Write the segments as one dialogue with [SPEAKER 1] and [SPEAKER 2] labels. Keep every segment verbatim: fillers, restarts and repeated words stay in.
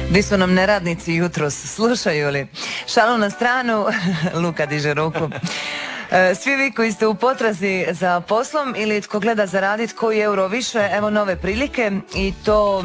[SPEAKER 1] Di su nam neradnici jutros, slušaju li? Šalu na stranu, Luka diže ruku. Svi vi koji ste u potrazi za poslom ili tko gleda zaraditi koji euro više, evo nove prilike i to uh,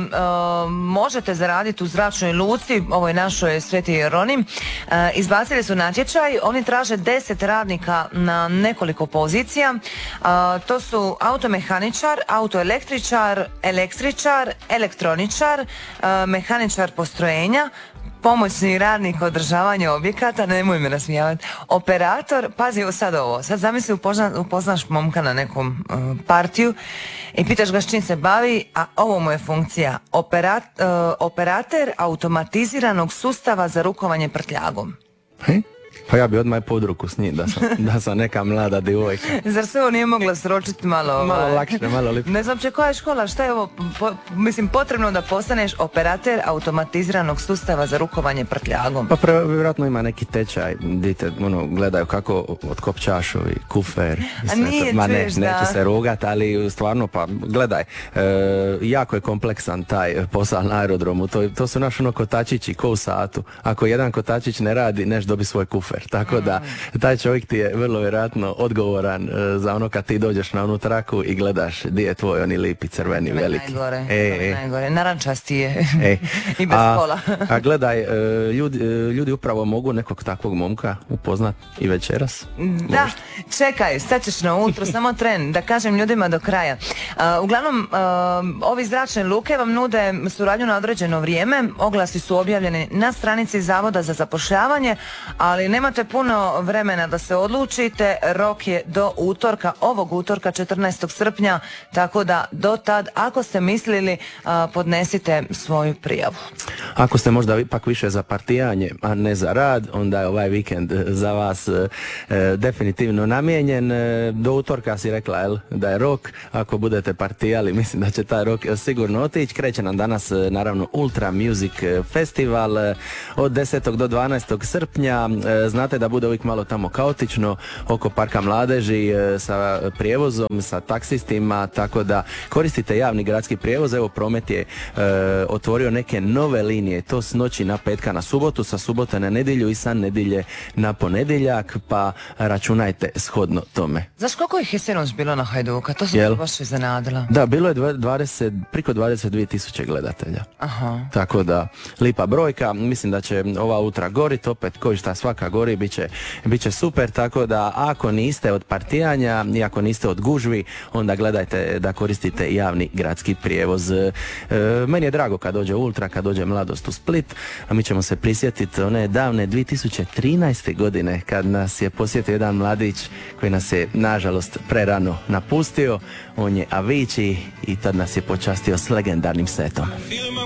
[SPEAKER 1] možete zaraditi u zračnoj luci, ovoj našoj Sveti Jeronim. Uh, izbacili su natječaj, oni traže deset radnika na nekoliko pozicija. Uh, to su automehaničar, autoelektričar, električar, elektroničar, uh, mehaničar postrojenja, pomoćni radnik održavanja objekata, nemoj me nasmijavati, operator, pazi evo sad ovo, sad zamisli upozna, upoznaš momka na nekom uh, partiju i pitaš ga s čim se bavi, a ovo mu je funkcija, Operat, uh, operater automatiziranog sustava za rukovanje prtljagom.
[SPEAKER 2] He? Pa ja bi odmah pod ruku s njim da sam, da sam neka mlada djevojka.
[SPEAKER 1] Zar se ovo nije mogla sročiti malo?
[SPEAKER 2] Malo
[SPEAKER 1] ovaj,
[SPEAKER 2] lakše, malo lipše.
[SPEAKER 1] Ne znam če koja je škola, šta je ovo? Po, mislim, potrebno da postaneš operater automatiziranog sustava za rukovanje prtljagom.
[SPEAKER 2] Pa pre, vjerojatno ima neki tečaj, dite, ono, gledaju kako otkopčašu i kufer. I
[SPEAKER 1] A nije,
[SPEAKER 2] to. Ma ne,
[SPEAKER 1] čuješ, da.
[SPEAKER 2] neću se rugat, ali stvarno, pa gledaj, e, jako je kompleksan taj posao na aerodromu, to, to su naši ono kotačići, ko u satu. Ako jedan kotačić ne radi, neš dobi svoj kufer. Tako da, taj čovjek ti je vrlo vjerojatno odgovoran uh, za ono kad ti dođeš na onu traku i gledaš di je tvoj oni lipi, crveni,
[SPEAKER 1] Me
[SPEAKER 2] veliki.
[SPEAKER 1] Najgore,
[SPEAKER 2] e, e.
[SPEAKER 1] najgore, narančasti je
[SPEAKER 2] E.
[SPEAKER 1] i bez
[SPEAKER 2] a,
[SPEAKER 1] kola.
[SPEAKER 2] a gledaj, uh, ljudi, uh, ljudi upravo mogu nekog takvog momka upoznat i večeras.
[SPEAKER 1] Da,
[SPEAKER 2] Možda.
[SPEAKER 1] čekaj, sad ćeš na utro, samo tren, da kažem ljudima do kraja. Uh, uglavnom, uh, ovi zračne luke vam nude suradnju na određeno vrijeme, oglasi su objavljeni na stranici Zavoda za zapošljavanje, ali nemate puno vremena da se odlučite, rok je do utorka, ovog utorka četrnaestog srpnja, tako da do tad, ako ste mislili, uh, podnesite svoju prijavu.
[SPEAKER 2] Ako ste možda ipak više za partijanje, a ne za rad, onda je ovaj vikend za vas e, definitivno namijenjen. E, do utorka si rekla, jel, da je rok. Ako budete partijali, mislim da će taj rok sigurno otići. Kreće nam danas, e, naravno, Ultra Music Festival e, od desetog do dvanaestog srpnja. E, znate da bude uvijek malo tamo kaotično oko Parka mladeži e, sa prijevozom, sa taksistima, tako da koristite javni gradski prijevoz. Evo, Promet je e, otvorio neke nove linije, to s noći na petka na subotu, sa subote na nedjelju i sa nedjelje na ponedjeljak, pa računajte shodno tome.
[SPEAKER 1] Znaš koliko ih je sinoć bilo na Hajduka? To sam se baš iznenadila.
[SPEAKER 2] Da, bilo je dvadeset, priko dvadeset dvije tisuće gledatelja.
[SPEAKER 1] Aha.
[SPEAKER 2] Tako da, lipa brojka, mislim da će ova utra gorit, opet koji šta svaka gori, bit će, bit će super, tako da ako niste od partijanja i ako niste od gužvi, onda gledajte da koristite javni gradski prijevoz. E, meni je drago kad dođe Ultra, kad dođe Mladost u Split, a mi ćemo se prisjetiti one davne dvije tisuće trinaeste. godine kad nas je posjetio jedan mladić koji nas je nažalost prerano napustio. On je Avicii i tad nas je počastio s legendarnim setom.